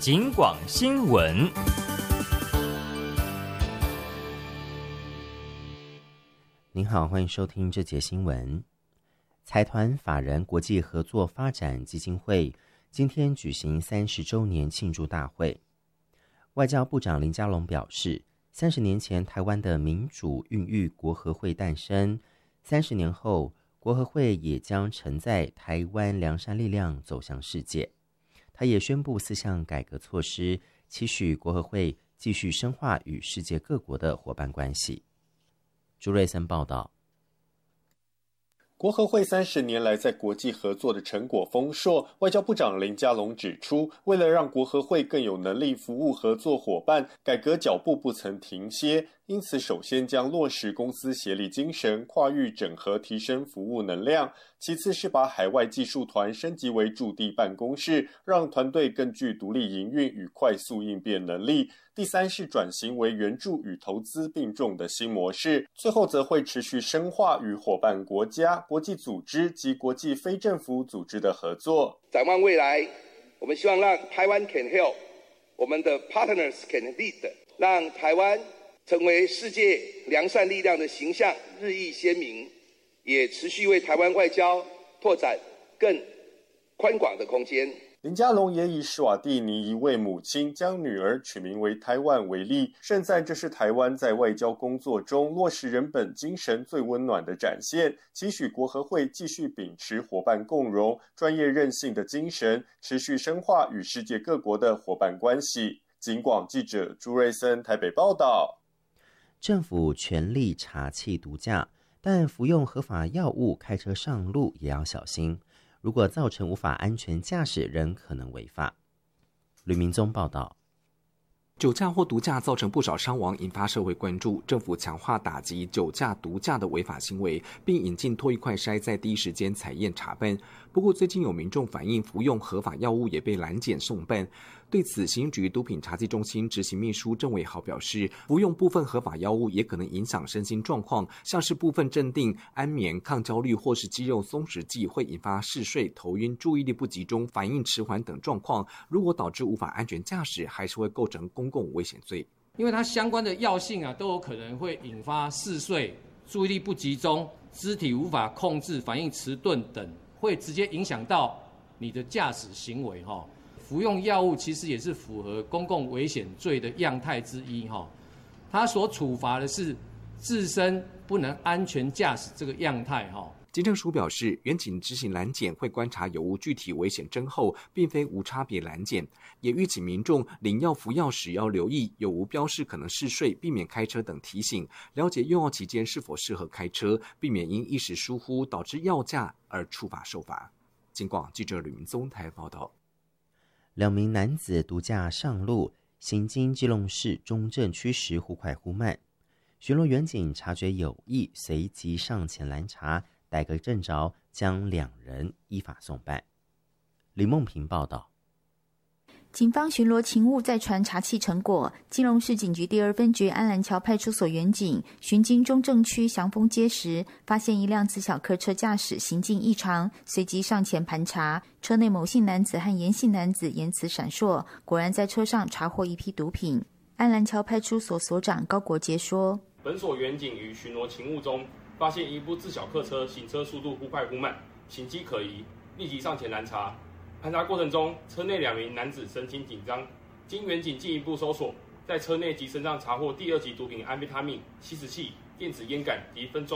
警广新闻。 您好，欢迎收听这节新闻。财团法人国际合作发展基金会今天举行30周年庆祝大会。外交部长林佳龙表示，30年前台湾的民主孕育国合会诞生，30年后国合会也将承载台湾良善力量走向世界。他也宣布4项改革措施，期许国合会继续深化与世界各国的伙伴关系。朱瑞森报道。 国合会30年来在国际合作的成果丰硕，外交部长林佳龙指出，为了让国合会更有能力服务合作伙伴，改革脚步不曾停歇，因此首先将落实公私协力精神，跨域整合提升服务能量，其次是把海外技术团升级为驻地办公室，让团队更具独立营运与快速应变能力，第三是转型为援助与投资并重的新模式，最后则会持续深化与伙伴国家、国际组织及国际非政府组织的合作。 展望未来，我们希望让台湾 can help， 我们的 partners can lead， 让台湾成为世界良善力量的形象日益鲜明，也持续为台湾外交拓展更宽广的空间。 林佳龙也以史瓦蒂尼一位母亲将女儿取名为台湾为例，盛赞这是台湾在外交工作中落实人本精神最温暖的展现，期许国合会继续秉持伙伴共荣、专业韧性的精神，持续深化与世界各国的伙伴关系。警广记者朱瑞森台北报道。 政府全力查缉毒驾，但服用合法药物开车上路也要小心。如果造成无法安全驾驶，仍可能违法。吕明宗报道。 酒驾或毒驾造成不少伤亡，引发社会关注。政府强化打击酒驾、毒驾的违法行为，并引进唾液快筛，在第一时间采验查办。不过，最近有民众反映，服用合法药物也被拦检送办。对此，刑局毒品查缉中心执行秘书郑伟豪表示，服用部分合法药物也可能影响身心状况，像是部分镇定、安眠、抗焦虑或是肌肉松弛剂，会引发嗜睡、头晕、注意力不集中、反应迟缓等状况。如果导致无法安全驾驶，还是会构成公共危险罪。 因为它相关的药性都有可能会引发嗜睡、注意力不集中、肢体无法控制、反应迟钝等，会直接影响到你的驾驶行为。服用药物其实也是符合公共危险罪的样态之一。它所处罚的是自身不能安全驾驶这个样态。 警政署表示，远警执行拦检会观察有无具体危险征候，并非无差别拦检，也预警民众领药服药时要留意有无标示可能嗜睡、避免开车等提醒，了解用药期间是否适合开车，避免因一时疏忽导致药驾而触法受罚。警广记者吕明宗台报道。 2名男子毒驾上路，行经基隆市中正区时忽快忽慢，巡逻员警察觉有异，随即上前拦查，逮个正着，将2人依法送办。李梦平报道。 警方巡逻勤务再传查缉成果，基隆市警局第2分局安澜桥派出所员警巡经中正区祥丰街时，发现一辆自小客车驾驶行径异常，随即上前盘查，车内某姓男子和严姓男子言辞闪烁，果然在车上查获一批毒品。安澜桥派出所所长高国杰说， 本所员警于巡逻勤务中发现一部自小客车行车速度忽快忽慢，行迹可疑，立即上前拦查。盘查过程中，车内2名男子神情紧张，经员警进一步搜索，在车内及身上查获第2级毒品安非他命、吸食器、电子烟杆及分装